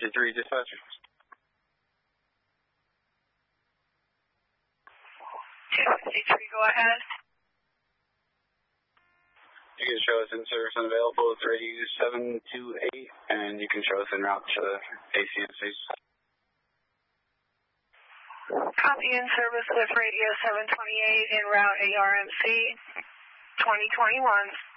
3 dispatcher. 253, go ahead. You can show us in service unavailable with radio 728, and you can show us en route to ACNC. Copy in service with radio 728 en route ARMC 2021.